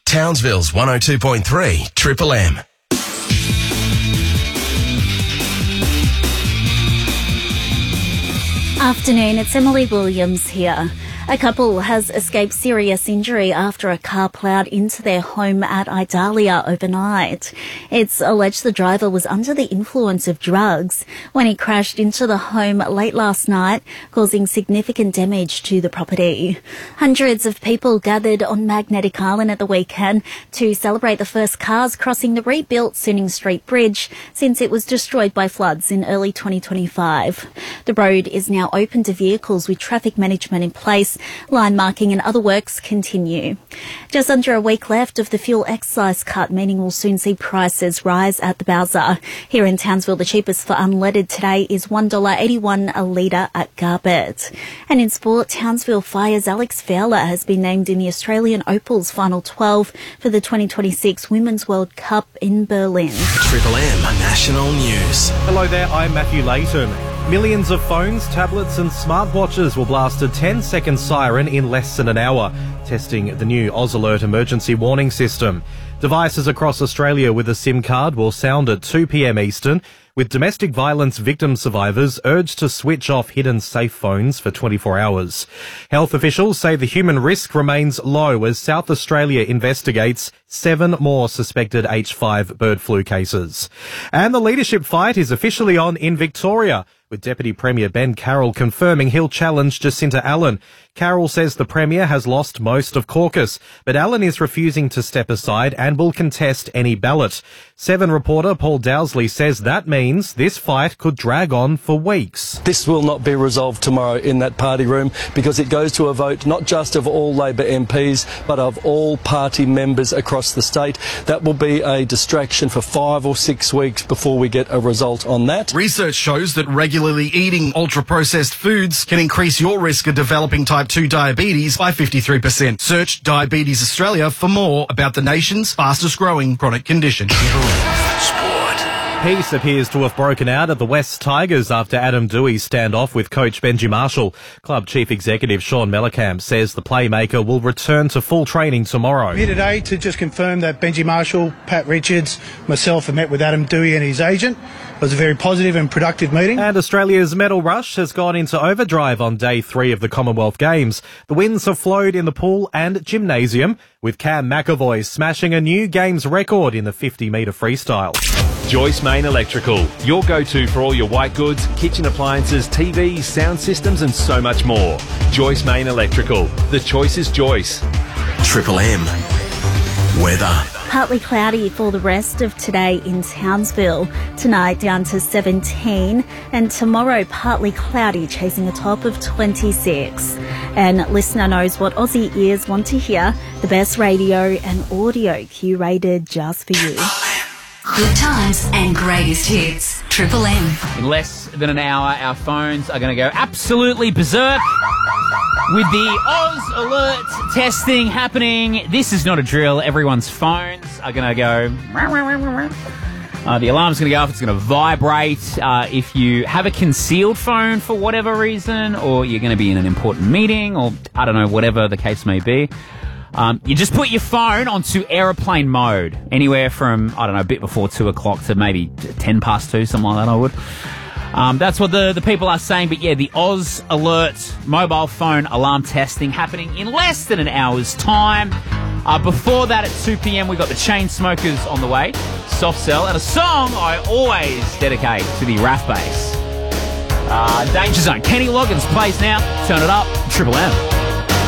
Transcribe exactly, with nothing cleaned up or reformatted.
Townsville's one oh two point three Triple M. Afternoon, it's Emily Williams here. A couple has escaped serious injury after a car ploughed into their home at Idalia overnight. It's alleged the driver was under the influence of drugs when he crashed into the home late last night, causing significant damage to the property. Hundreds of people gathered on Magnetic Island at the weekend to celebrate the first cars crossing the rebuilt Suning Street Bridge since it was destroyed by floods in early twenty twenty-five. The road is now open to vehicles with traffic management in place. Line marking and other works continue. Just under a week left of the fuel excise cut, meaning we'll soon see prices rise at the Bowser. Here in Townsville, the cheapest for unleaded today is one dollar eighty-one a litre at Garbett. And in sport, Townsville Fire's Alex Fowler has been named in the Australian Opal's Final twelve for the twenty twenty-six Women's World Cup in Berlin. Triple M National News. Hello there, I'm Matthew Layton. Millions of phones, tablets and smartwatches will blast a ten second siren in less than an hour, testing the new Oz Alert emergency warning system. Devices across Australia with a SIM card will sound at two p m Eastern, with domestic violence victim survivors urged to switch off hidden safe phones for twenty-four hours. Health officials say the human risk remains low as South Australia investigates seven more suspected H five bird flu cases. And the leadership fight is officially on in Victoria, with Deputy Premier Ben Carroll confirming he'll challenge Jacinta Allan. Carroll says the Premier has lost most of caucus, but Allan is refusing to step aside and will contest any ballot. Seven reporter Paul Dowsley says that means this fight could drag on for weeks. This will not be resolved tomorrow in that party room because it goes to a vote not just of all Labor M Ps but of all party members across the state. That will be a distraction for five or six weeks before we get a result on that. Research shows that regularly eating ultra-processed foods can increase your risk of developing type two diabetes by fifty-three percent. Search Diabetes Australia for more about the nation's fastest-growing chronic condition. Sport. Peace appears to have broken out at the West Tigers after Adam Dewey's standoff with coach Benji Marshall. Club Chief Executive Sean Mellencamp says the playmaker will return to full training tomorrow. Here today to just confirm that Benji Marshall, Pat Richards, myself have met with Adam Dewey and his agent. It was a very positive and productive meeting. And Australia's medal rush has gone into overdrive on day three of the Commonwealth Games. The winds have flowed in the pool and gymnasium, with Cam McAvoy smashing a new games record in the fifty metre freestyle. Joyce Main Electrical, your go-to for all your white goods, kitchen appliances, T Vs, sound systems and so much more. Joyce Main Electrical. The choice is Joyce. Triple M. Weather. Partly cloudy for the rest of today in Townsville. Tonight down to seventeen, and tomorrow partly cloudy, chasing a top of twenty-six. And listener knows what Aussie ears want to hear. The best radio and audio curated just for you. Good times and greatest hits. Triple M. In less than an hour, our phones are going to go absolutely berserk with the Oz Alert testing happening. This is not a drill. Everyone's phones are going to go... Uh, the alarm's going to go off. It's going to vibrate. Uh, if you have a concealed phone for whatever reason, or you're going to be in an important meeting, or I don't know, whatever the case may be, Um, you just put your phone onto aeroplane mode, anywhere from, I don't know, a bit before two o'clock to maybe ten past two, something like that I would. Um, that's what the, the people are saying, but yeah, the Oz Alert mobile phone alarm testing happening in less than an hour's time. Uh, before that at two p m, we got the Chainsmokers on the way, Soft Cell, and a song I always dedicate to the R A F bass. Uh, Danger Zone. Kenny Loggins plays now. Turn it up. Triple M.